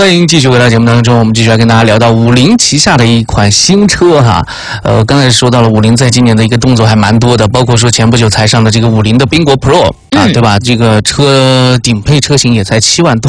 欢迎继续回到节目当中，我们继续来跟大家聊到五菱旗下的一款新车哈。刚才说到了五菱在今年的一个动作还蛮多的，包括说前不久才上的这个五菱的缤果 Pro 啊，对吧？这个车顶配车型也才7万多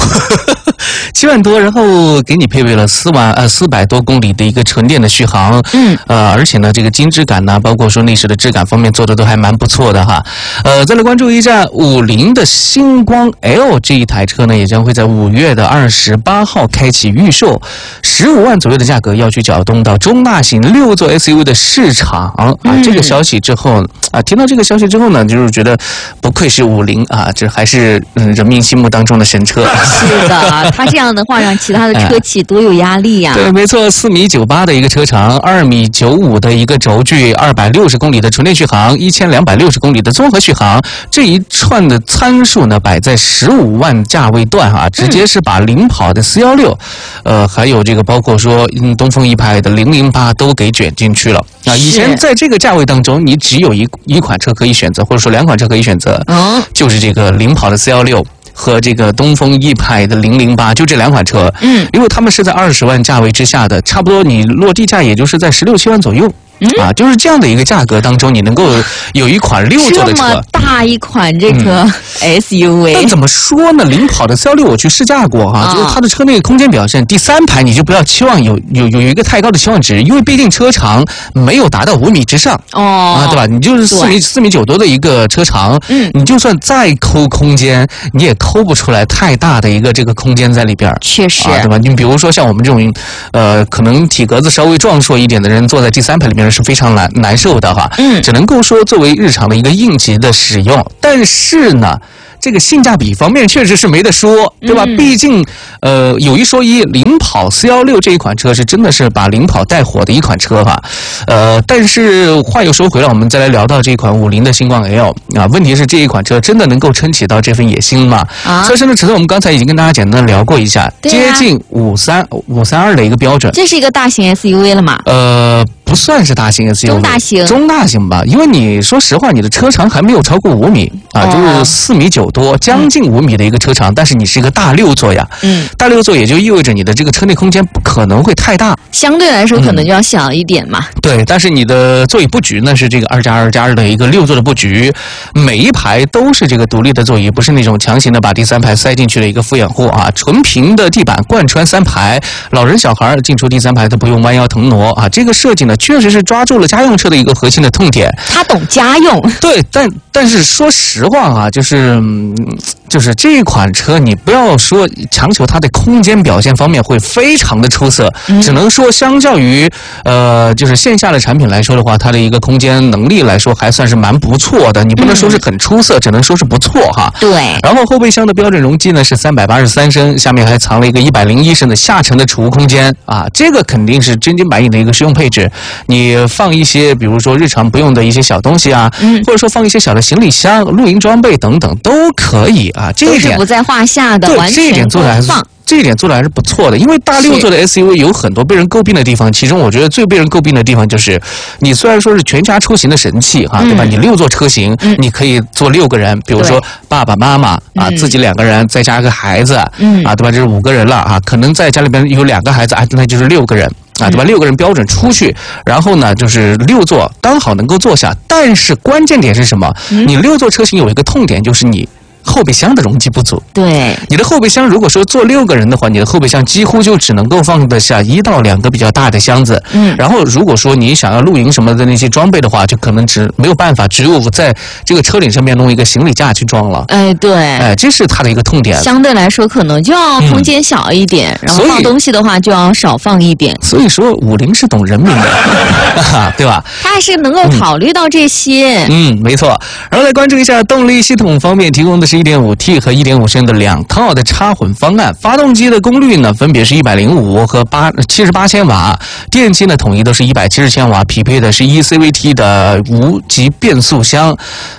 ，7万多，然后给你配备了400多公里的一个纯电的续航，而且呢，这个精致感呢，包括说内饰的质感方面做的都还蛮不错的哈。再来关注一下五菱的星光 L 这一台车呢，也将会在5月的28号开启预售，15万左右的价格要去搅动到中大型6座 SUV 的市场啊。这个消息之后啊，听到这个消息之后呢，就是觉得不愧是五菱啊，这还是人民心目当中的神车。 是的，它这样的话让其他的车企多有压力呀。 对，没错，4.98米的一个车长，2.95米的一个轴距，260公里的纯电续航，1260公里的综合续航，这一串的参数呢摆在15万价位段啊，直接是把领跑的416，还有这个包括说东风一派的008都给卷进去了啊。以前在这个价位当中，你只有一款车可以选择，或者说2款车可以选择，就是这个领跑的416。和这个东风一派的008，就这2款车，因为他们是在20万价位之下的，差不多你落地价也就是在16、17万左右。啊，就是这样的一个价格当中，你能够有一款6座的车， 这么大一款这个 SUV。 但怎么说呢？领跑的416我去试驾过哈，就是它的车内空间表现，第3排你就不要期望有一个太高的期望值，因为毕竟车长没有达到5米之上对吧？你就是4米9多的一个车长，你就算再抠空间，你也抠不出来太大的一个这个空间在里边， 确实， 对吧？你比如说像我们这种可能体格子稍微壮硕一点的人，坐在第3排里面是非常难受的哈，只能够说作为日常的一个应急的使用，但是呢，这个性价比方面确实是没得说，对吧？毕竟有一说一，领跑416这一款车是真的是把领跑带火的一款车哈，但是话又说回来，我们再来聊到这款五菱的星光 L 啊，问题是这一款车真的能够撑起到这份野心吗？车身的尺寸我们刚才已经跟大家简单的聊过一下，接近532的一个标准， 这是一个大型 SUV 了嘛？ 不算是大型 SUV， 中大型吧，因为你说实话，你的车长还没有超过5米啊，就是4米9多，将近5米的一个车长，但是你是一个大6座呀，大6座也就意味着你的这个车内空间不可能会太大， 相对来说可能就要小一点嘛。 对，但是你的座椅布局呢是这个2+2+2的一个6座的布局，每一排都是这个独立的座椅，不是那种强行的把第3排塞进去的一个敷掩护啊，纯平的地板贯穿3排，老人小孩进出第3排都不用弯腰腾挪啊，这个设计呢确实是抓住了家用车的一个核心的痛点。 他懂家用，对， 但是说实话啊，就是这款车，你不要说强求它的空间表现方面会非常的出色，只能说相较于就是线下的产品来说的话，它的一个空间能力来说还算是蛮不错的。你不能说是很出色，只能说是不错哈。 对。 然后后备箱的标准容积呢是383升，下面还藏了一个101升的下沉的储物空间啊，这个肯定是真金白银的一个实用配置。你放一些比如说日常不用的一些小东西啊，或者说放一些小的行李箱、露营装备等等都可以啊，这一点都是不在话下的，完全这一点做的还是。这一点做的还是不错的，因为大6座的 SUV 有很多被人诟病的地方，其中我觉得最被人诟病的地方就是，你虽然说是全家出行的神器哈，对吧？你6座车型，你可以坐6个人，比如说爸爸妈妈啊，自己2个人，再加一个孩子，啊，对吧？这是5个人了啊，可能在家里边有2个孩子啊，那就是6个人啊，对吧？6个人标准出去，然后呢就是6座刚好能够坐下，但是关键点是什么？你6座车型有一个痛点就是你后备箱的容积不足， 对， 你的后备箱如果说坐6个人的话，你的后备箱几乎就只能够放得下1到2个比较大的箱子，然后如果说你想要露营什么的那些装备的话，就可能没有办法，只有在这个车顶上面弄一个行李架去装了。对，这是它的一个痛点。 相对来说，可能就要空间小一点，然后放东西的话就要少放一点。 所以说，五菱是懂人民的，对吧？ 它还是能够考虑到这些。 没错。然后来关注一下动力系统方面，提供的是1.5T 和1.5升的2套的插混方案，发动机的功率呢分别是105和78千瓦，电机呢统一都是170千瓦，匹配的是1CVT 的无级变速箱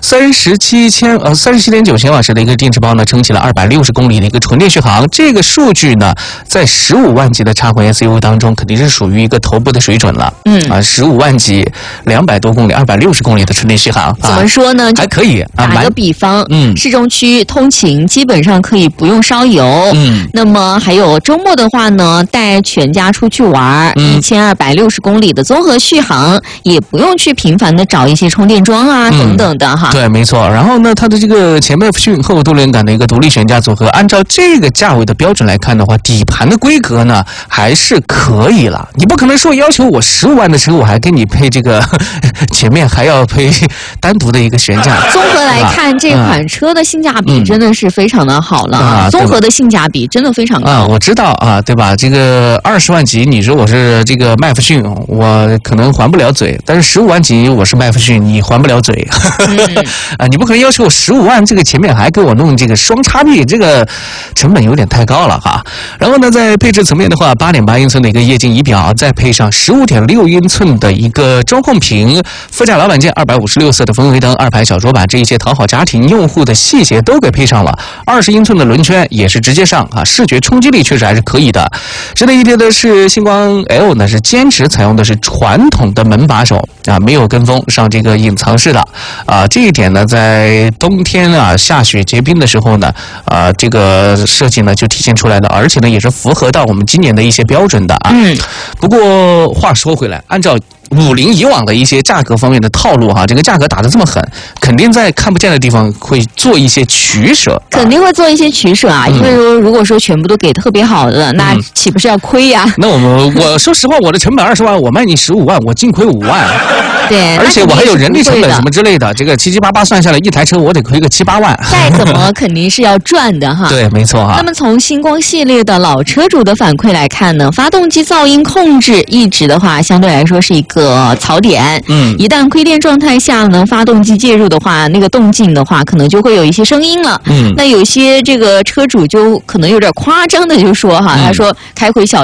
，37.9千瓦时的一个电池包呢，撑起了260公里的一个纯电续航。这个数据呢，在15万级的插混 SUV 当中，肯定是属于一个头部的水准了。15万级200多公里，260公里的纯电续航， 怎么说呢？ 还可以啊。 打个比方，市中区区通勤基本上可以不用烧油。那么还有周末的话呢，带全家出去玩，1260公里的综合续航，也不用去频繁的找一些充电桩啊等等的哈。 对，没错。然后呢，它的这个前麦弗逊后多连杆的一个独立悬架组合，按照这个价位的标准来看的话，底盘的规格呢还是可以了。你不可能说要求我15万的车，我还给你配这个前面还要配单独的一个悬架。 综合来看，这款车的性价比真的是非常的好了啊！综合的性价比真的非常高我知道啊，对吧？这个20万级，你说我是这个麦弗逊，我可能还不了嘴；但是15万级，我是麦弗逊，你还不了嘴。你不可能要求我15万，这个前面还给我弄这个双叉臂，这个成本有点太高了哈。然后呢，在配置层面的话，8.8英寸的一个液晶仪表，再配上15.6英寸的一个中控屏，副驾老板键256色的氛围灯，2排小桌板，这一些讨好家庭用户的细节都给配上了。20英寸的轮圈也是直接上啊，视觉冲击力确实还是可以的。值得一提的是，星光 L 呢是坚持采用的是传统的门把手啊，没有跟风上这个隐藏式的啊，这一点呢，在冬天啊下雪结冰的时候呢，这个设计呢就体现出来了，而且呢也是符合到我们今年的一些标准的啊。不过话说回来，按照50以往的一些价格方面的套路哈，这个价格打得这么狠，肯定在看不见的地方会做一些取舍， 肯定会做一些取舍啊。因为如果说全部都给特别好的，那岂不是要亏呀？ 那我说实话，我的成本20万，我卖你15万，我净亏5万。 对， 而且我还有人力成本什么之类的，这个7七八八算下来，一台车我得亏个7、8万。 再怎么肯定是要赚的哈。 对，没错哈。 那么从星光系列的老车主的反馈来看呢，发动机噪音控制一直的话，相对来说是一个槽点。一旦亏电状态下呢，发动机介入的话，那个动静的话，可能就会有一些声音了。那有些这个车主就可能有点夸张的就说哈，他说开回小